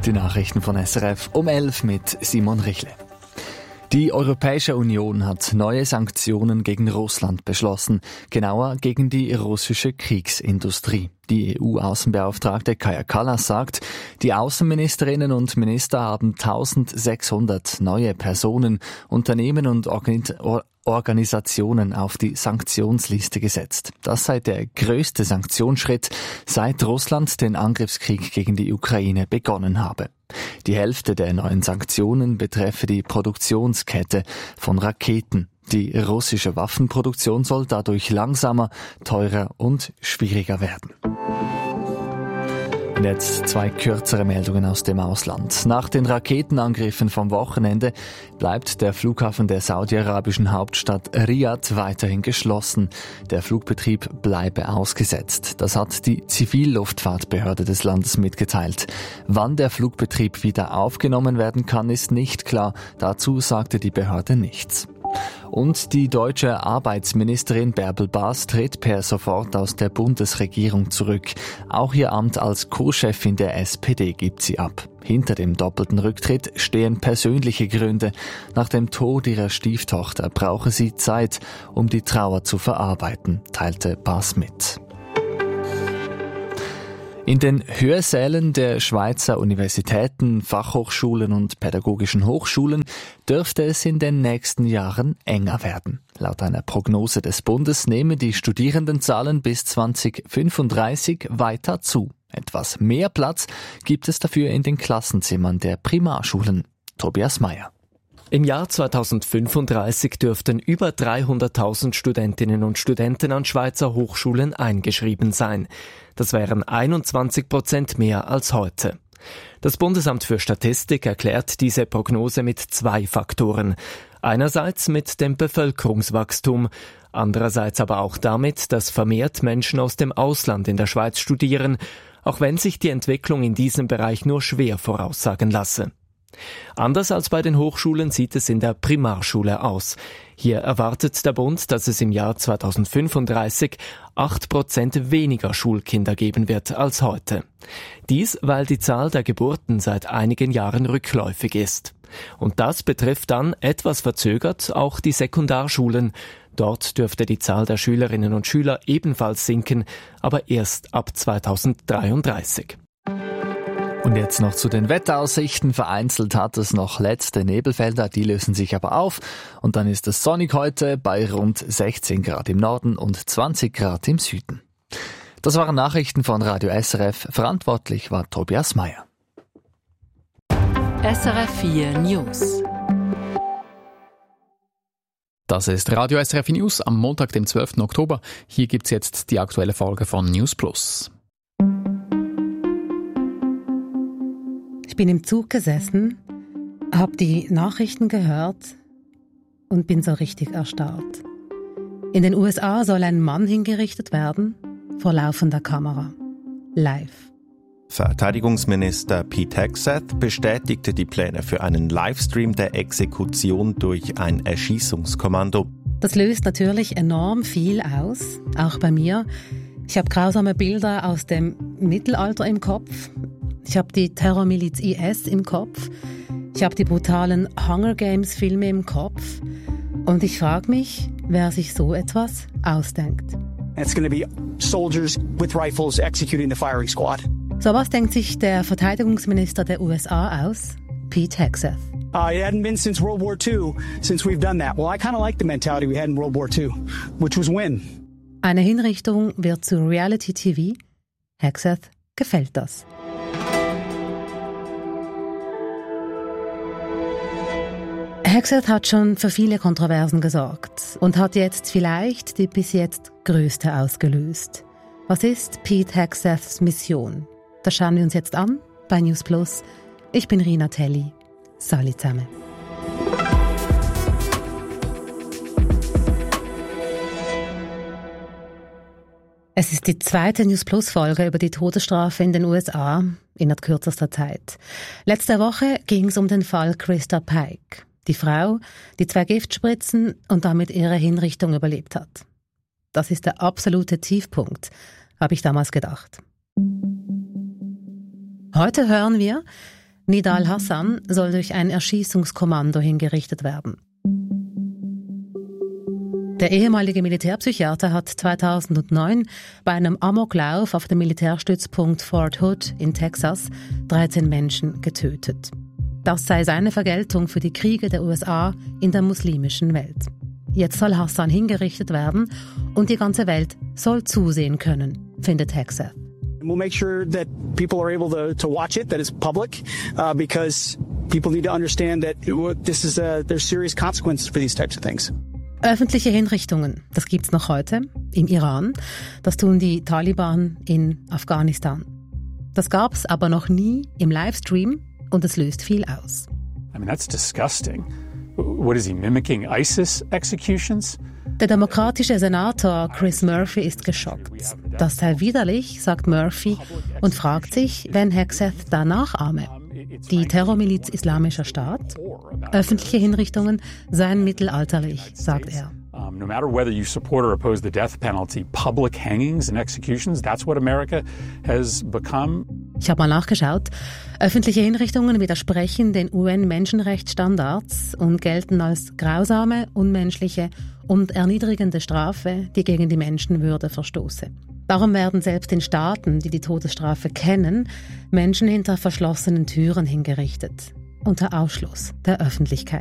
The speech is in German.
Die Nachrichten von SRF um 11 mit Simon Richle. Die Europäische Union hat neue Sanktionen gegen Russland beschlossen, genauer gegen die russische Kriegsindustrie. Die EU-Außenbeauftragte Kaja Kallas sagt, die Außenministerinnen und Minister haben 1600 neue Personen, Unternehmen und Organisationen auf die Sanktionsliste gesetzt. Das sei der größte Sanktionsschritt, seit Russland den Angriffskrieg gegen die Ukraine begonnen habe. Die Hälfte der neuen Sanktionen betreffe die Produktionskette von Raketen. Die russische Waffenproduktion soll dadurch langsamer, teurer und schwieriger werden. Und jetzt 2 kürzere Meldungen aus dem Ausland. Nach den Raketenangriffen vom Wochenende bleibt der Flughafen der saudi-arabischen Hauptstadt Riyadh weiterhin geschlossen. Der Flugbetrieb bleibe ausgesetzt. Das hat die Zivilluftfahrtbehörde des Landes mitgeteilt. Wann der Flugbetrieb wieder aufgenommen werden kann, ist nicht klar. Dazu sagte die Behörde nichts. Und die deutsche Arbeitsministerin Bärbel Bas tritt per sofort aus der Bundesregierung zurück. Auch ihr Amt als Co-Chefin der SPD gibt sie ab. Hinter dem doppelten Rücktritt stehen persönliche Gründe. Nach dem Tod ihrer Stieftochter brauche sie Zeit, um die Trauer zu verarbeiten, teilte Bas mit. In den Hörsälen der Schweizer Universitäten, Fachhochschulen und pädagogischen Hochschulen dürfte es in den nächsten Jahren enger werden. Laut einer Prognose des Bundes nehmen die Studierendenzahlen bis 2035 weiter zu. Etwas mehr Platz gibt es dafür in den Klassenzimmern der Primarschulen. Tobias Meyer. Im Jahr 2035 dürften über 300.000 Studentinnen und Studenten an Schweizer Hochschulen eingeschrieben sein. Das wären 21% mehr als heute. Das Bundesamt für Statistik erklärt diese Prognose mit 2 Faktoren. Einerseits mit dem Bevölkerungswachstum, andererseits aber auch damit, dass vermehrt Menschen aus dem Ausland in der Schweiz studieren, auch wenn sich die Entwicklung in diesem Bereich nur schwer voraussagen lasse. Anders als bei den Hochschulen sieht es in der Primarschule aus. Hier erwartet der Bund, dass es im Jahr 2035 8% weniger Schulkinder geben wird als heute. Dies, weil die Zahl der Geburten seit einigen Jahren rückläufig ist. Und das betrifft dann etwas verzögert auch die Sekundarschulen. Dort dürfte die Zahl der Schülerinnen und Schüler ebenfalls sinken, aber erst ab 2033. Und jetzt noch zu den Wetteraussichten. Vereinzelt hat es noch letzte Nebelfelder, die lösen sich aber auf. Und dann ist es sonnig heute bei rund 16 Grad im Norden und 20 Grad im Süden. Das waren Nachrichten von Radio SRF. Verantwortlich war Tobias Meyer. SRF 4 News. Das ist Radio SRF News am Montag, dem 12. Oktober. Hier gibt's jetzt die aktuelle Folge von News Plus. Ich bin im Zug gesessen, habe die Nachrichten gehört und bin so richtig erstarrt. In den USA soll ein Mann hingerichtet werden, vor laufender Kamera. Live. Verteidigungsminister Pete Hegseth bestätigte die Pläne für einen Livestream der Exekution durch ein Erschießungskommando. Das löst natürlich enorm viel aus, auch bei mir. Ich habe grausame Bilder aus dem Mittelalter im Kopf. Ich habe die Terrormiliz IS im Kopf. Ich habe die brutalen Hunger Games Filme im Kopf. Und ich frage mich, wer sich so etwas ausdenkt. It's going to be soldiers with rifles executing the firing squad. So was denkt sich der Verteidigungsminister der USA aus? Pete Hegseth. It hadn't been since World War II since we've done that. Well, I kind of like the mentality we had in World War II, which was win. Eine Hinrichtung wird zu Reality TV. Hegseth gefällt das. Hegseth hat schon für viele Kontroversen gesorgt und hat jetzt vielleicht die bis jetzt größte ausgelöst. Was ist Pete Hegseths Mission? Das schauen wir uns jetzt an bei News Plus. Ich bin Rina Telli. Salut zusammen. Es ist die 2. News Plus Folge über die Todesstrafe in den USA innerhalb kürzester Zeit. Letzte Woche ging es um den Fall Krista Pike. Die Frau, die 2 Giftspritzen und damit ihre Hinrichtung überlebt hat. Das ist der absolute Tiefpunkt, habe ich damals gedacht. Heute hören wir, Nidal Hassan soll durch ein Erschießungskommando hingerichtet werden. Der ehemalige Militärpsychiater hat 2009 bei einem Amoklauf auf dem Militärstützpunkt Fort Hood in Texas 13 Menschen getötet. Das sei seine Vergeltung für die Kriege der USA in der muslimischen Welt. Jetzt soll Hassan hingerichtet werden und die ganze Welt soll zusehen können, findet Hegseth. We'll make sure that people are able to watch it, that it's public, because people need to understand that this is there's serious consequences for these types of things. Öffentliche Hinrichtungen, das gibt's noch heute im Iran. Das tun die Taliban in Afghanistan. Das gab's aber noch nie im Livestream und es löst viel aus. I mean, that's disgusting. What is he mimicking? ISIS executions? Der demokratische Senator Chris Murphy ist geschockt. Das sei widerlich, sagt Murphy und fragt sich, wenn Hegseth da nachahme. Die Terrormiliz Islamischer Staat? Öffentliche Hinrichtungen seien mittelalterlich, sagt er. No matter whether you support or oppose the death penalty, public hangings and executions, that's what America has become. Ich habe mal nachgeschaut. Öffentliche Hinrichtungen widersprechen den UN-Menschenrechtsstandards und gelten als grausame, unmenschliche und erniedrigende Strafe, die gegen die Menschenwürde verstoße. Darum werden selbst in Staaten, die die Todesstrafe kennen, Menschen hinter verschlossenen Türen hingerichtet, unter Ausschluss der Öffentlichkeit.